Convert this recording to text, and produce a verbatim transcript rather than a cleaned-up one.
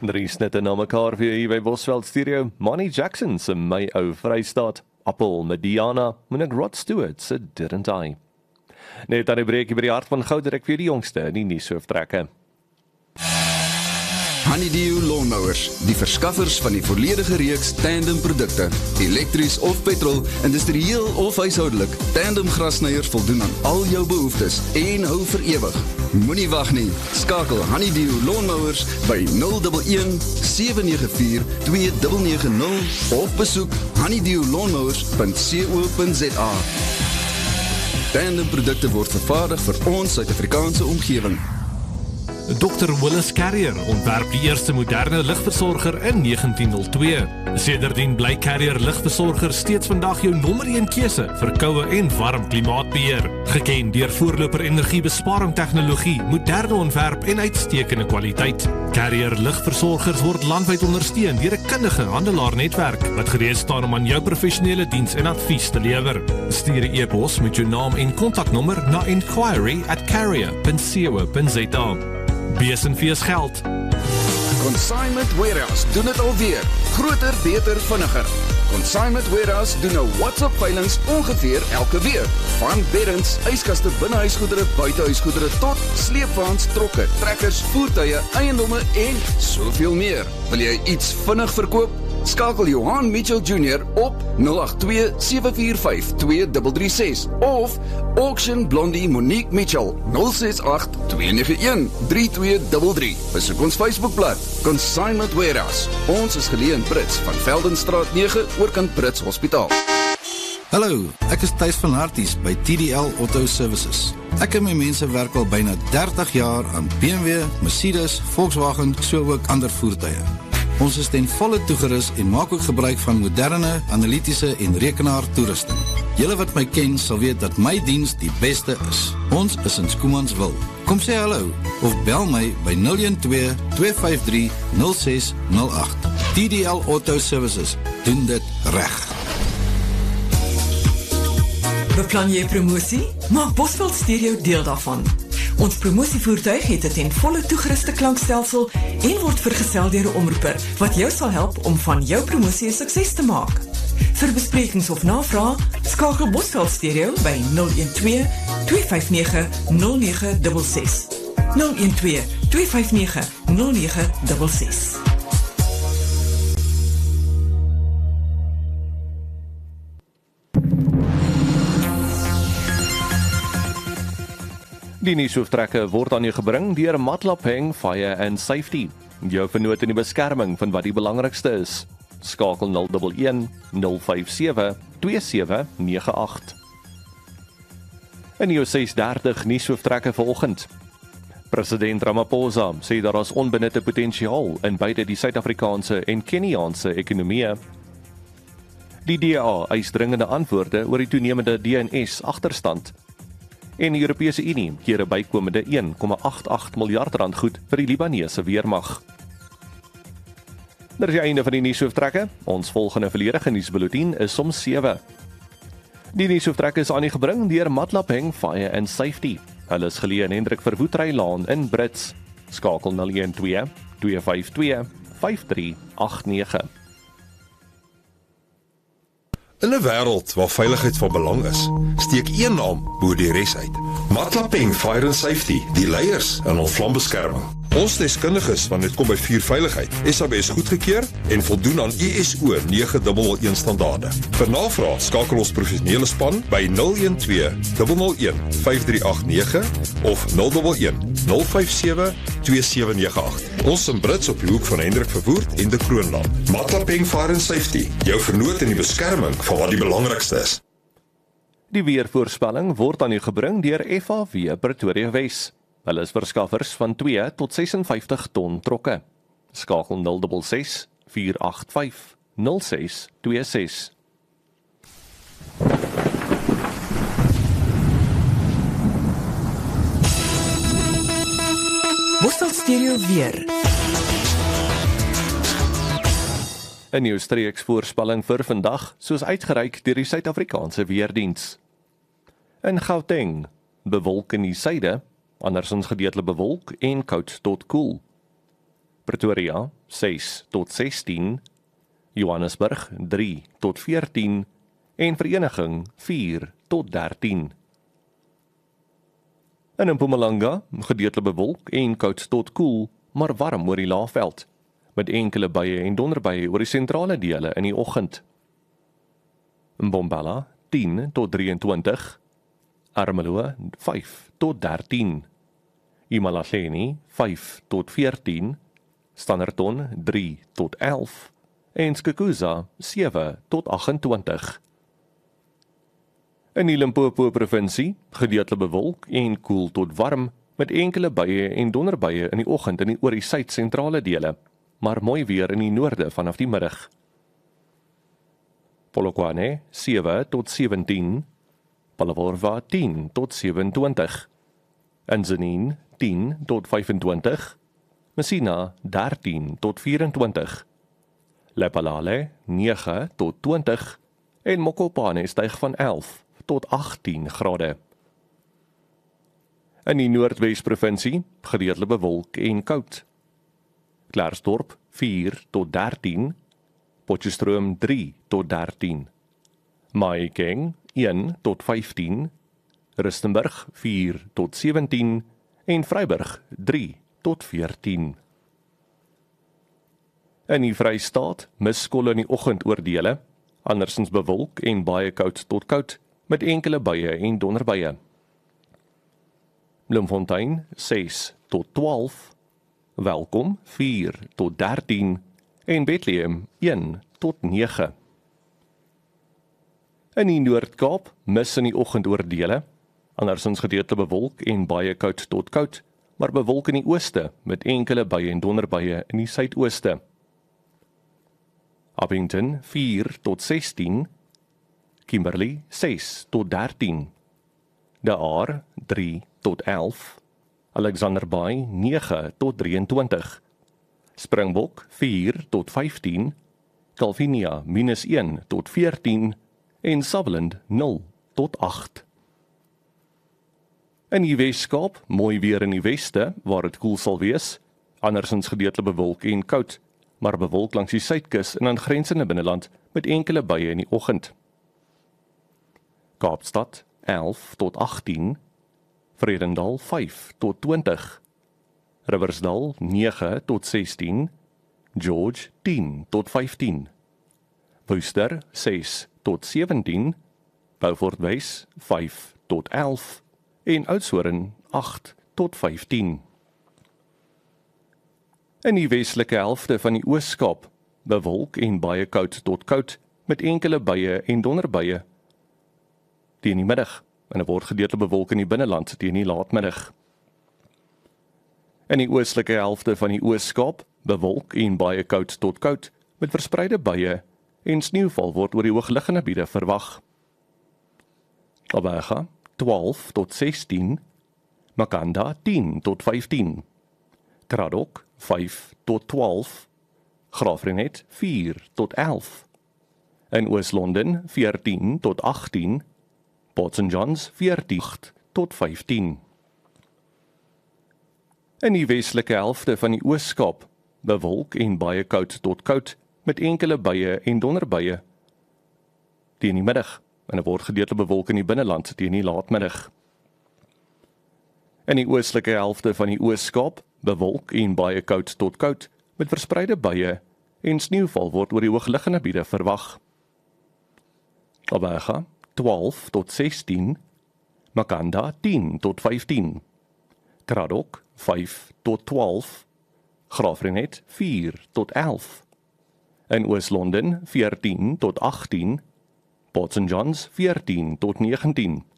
Drie snitte na mekaar vir hier by Bosveld Studio. Monty Jackson se My Ou Vrystaat, Appel met Diana, en ek Rod Stewart se Didn't I. Net aan die breekie by die hart van goud direk vir die jongste in die nuushooftrekke. Honeydew Lawnmowers, die verskaffers van die volledige reeks tandem produkte, elektries of petrol, industrieel of huishoudelik, tandem grasniers voldoen aan al jou behoeftes en hou vir ewig. Moenie wag nie, skakel Honeydew Lawnmowers by nul een een, sewe nege vier, twee nege nege nul of besoek honeydew lawnmowers punt co punt za. Tandem produkte word vervaardig vir ons Suid-Afrikaanse omgewing. dokter Willis Carrier ontwerp die eerste moderne ligversorger in negentien nul twee. Sedertdien bly Carrier ligversorger steeds vandag jou nommer een keuse vir koue en warm klimaatbeheer. Geken deur voorloper energiebesparing tegnologie, moderne ontwerp en uitstekende kwaliteit. Carrier ligversorgers word landwyd ondersteun deur 'n kundige handelaarnetwerk wat gereed staan om aan jou professionele diens en advies te lewer. Stuur 'n e-pos met jou naam en kontaknommer na inquiry at carrier punt co punt za. Bees en vees geld. Consignment Warehouse doen het alweer. Groter, beter, vinniger. Consignment Warehouse doen nou WhatsApp-veilings ongeveer elke week. Van beddens, yskaste, binnehuisgoedere, buitehuisgoedere tot sleepwaens, trokke, trekkers, voertuie, eiendomme en soveel meer. Wil jy iets vinnig verkoop? Skakel Johan Mitchell Junior op nul agt twee, sewe vier vyf, twee drie drie ses of Auction Blondie Monique Mitchell nul ses agt, twee nege een, drie twee drie drie. Besoek ons Facebookblad Consignment Warehouse. Ons is geleë in Brits van Veldenstraat nege oorkant Brits Hospitaal. Hallo, ek is Thys van Harties by T D L Auto Services. Ek en my mense werk al byna dertig jaar aan B M W, Mercedes, Volkswagen, so ook ander voertuie. Ons is ten volle toegerus en maak ook gebruik van moderne, analitiese en rekenaar toerusting. Julle wat my ken sal weet dat my diens die beste is. Ons is in Schoemansville. Kom sê hallo of bel my by nul een twee, twee vyf drie, nul ses nul agt. T D L Auto Services doen dit reg. Beplan jy promosie? Maak Bosveld Stereo deel daarvan. Ons promosievoertuig het 'n ten volle toegeruste klankstelsel en word vergesel deur 'n omroeper wat jou sal help om van jou promosie 'n sukses te maak. Vir besprekings of navrae, skakel Bosveld Stereo by nul een twee, twee vyf nege, nul nege ses ses. nul een twee, twee vyf nege, nul nege ses ses. Die nuushooftrekke word aan jou gebring deur Matlapeng Fire and Safety. Jou vernoot in die beskerming van wat die belangrikste is. Skakel nul een een, nul vyf sewe, twee sewe nege agt. In jou ses dertig nuushooftrekke vanoggend. President Ramaphosa sê daar is onbenutte potensiaal in beide die Suid-Afrikaanse en Keniaanse ekonomieë. Die D A eis dringende antwoorde oor die toenemende D N S agterstand. En die Europese Unie keer 'n bykomende een komma agt agt miljard rand goed vir die Libanese weermag. Dit is die einde van die nuushooftrekke. Ons volgende volledige nuusbulletin is om sewe. Die nuushooftrekke is aan u gebring deur Matlapeng Fire and Safety. Hulle is geleë in Hendrik Verwoestrylaan in Brits. Skakel nul een twee, twee vyf twee, vyf drie agt nege. In 'n wêreld waar veiligheid van belang is, steek een naam bo die res uit. Matlapeng Fire and Safety, die leiers in hul vlambeskerming. Ons deskundiges wanneer dit kom by vuurveiligheid, S A B S goedgekeur en voldoen aan I S O nege nul een standaarde. Vir navraag skakel ons professionele span by nul een twee, nul nul een, vyf drie agt nege of nul een een, nul vyf sewe, twee sewe nege agt. Ons in Brits op die hoek van Hendrik Verwoerd en de Kroonland. Matlapeng Fire and Safety, jou vernoot in die beskerming van wat die belangrikste is. Die weervoorspelling word aan u gebring deur F A W Pretoria Wes. Hulle is verskaffers van twee tot ses en vyftig ton trokke. Skakel nul ses ses, vier agt vyf, nul ses twee ses. Bosveld Stereo weer. 'n Nuwe streeksvoorspelling vir vandag, soos uitgereik deur die Suid-Afrikaanse Weerdiens. In Gauteng, bewolk in die suide, andersins gedeeltelik bewolk en koud tot koel. Pretoria ses tot sestien, Johannesburg drie tot veertien en Vereniging vier tot dertien. In Mpumalanga, gedeeltelik bewolk en koud tot koel, maar warm oor die laagveld, met enkele buie en donderbuie oor die sentrale dele in die oggend. Mbombela tien tot drieëntwintig, Ermelo vyf tot dertien, Imalahleni vyf tot veertien, Standerton drie tot elf en Skukuza sewe tot agt-en-twintig. In die Limpopo provinsie, gedeeltelik bewolk en koel tot warm, met enkele buie en donderbuie in die oggend in die oor die suid-sentrale dele, maar mooi weer in die noorde vanaf die middag. Polokwane sewe tot sewentien, Palaworva tien tot sewe-en-twintig, Inzaneen tien tot vyf-en-twintig, Messina dertien tot vyf-en-twintig, Lephalale nege tot twintig en Mokopane styg van elf tot agttien grade. In die Noordwes-provinsie, gedeeltelik bewolk en koud. Klarsdorp vier tot dertien, Potchefstroom drie tot dertien, Mahikeng een tot vyftien, Rustenburg vier tot sewentien en Vryburg drie tot veertien. In die Vrystaat miskolle in die oggend oor dele, andersins bewolk en baie koud tot koud, met enkele buie en donderbuie. Bloemfontein ses tot twaalf, Welkom vier tot dertien en Bethlehem een tot nege. In die Noord-Kaap mis in die oggend oor dele, andersins gedeeltelik bewolk en baie koud tot koud, maar bewolk in die ooste met enkele buie en donderbuie in die suidooste. Abington vier tot sestien, Kimberley ses tot dertien, De Aar drie tot elf, Alexander Bay nege tot drieëntwintig, Springbok vier tot vyftien, Calvinia minus een tot veertien en Sutherland nul tot agt. In die Weskaap, mooi weer in die weste, waar het koel sal wees, andersins gedeeltelik bewolk en koud, maar bewolk langs die suidkus en aangrensende binneland met enkele buie in die oggend. Kaapstad elf tot agttien, Vredendal vyf tot twintig, Riversdal nege tot sestien, George tien tot vyftien, Worcester ses tot sewentien, Beaufort Wes vyf tot elf en Oudtshoorn agt tot vyftien. In die westelike helfte van die Oos-Kaap, bewolk en baie koud tot koud, met enkele buie en donderbuie teen die middag, en er word gedeeltelik bewolk in die binneland teen die laatmiddag. In die oostelike helfte van die Oos-Kaap, bewolk en baie koud tot koud, met verspreide buie en sneeuval word oor die hoogliggende gebiede verwag. Alberga twaalf tot sestien, Makanda tien tot vyftien, Kraddock vyf tot twaalf, Graafrenet vier tot elf, in Oos-London veertien tot agttien, Port Saint Johns veertien tot vyftien. In die westelike helfte van die Oos-Kaap, bewolk en baie koud tot koud, met enkele buie en donderbuie teen die middag, en er word gedeeltelik bewolk in die binneland teen die laatmiddag. In die oostelike helfte van die Oos-Kaap, bewolk en baie koud tot koud, met verspreide buie en sneeuval word oor die hoogliggende gebiede verwag. Alberga twaalf tot sestien, Makanda tien tot vyftien, Kraddock vyf tot twaalf, Graafrenet vier tot elf, in Oos-London veertien tot agttien, Port Saint Johns veertien tot negentien